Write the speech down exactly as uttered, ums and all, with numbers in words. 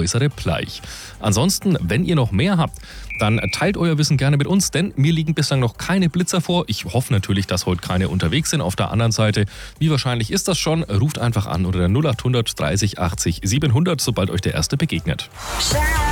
äußere Bleich. Ansonsten, wenn ihr noch mehr habt, dann teilt euer Wissen gerne mit uns, denn mir liegen bislang noch keine Blitzer vor. Ich hoffe natürlich, dass heute keine unterwegs sind. Auf der anderen Seite, wie wahrscheinlich ist das schon? Ruft einfach an unter der null acht hundert dreißig achtzig siebenhundert, sobald euch der erste begegnet.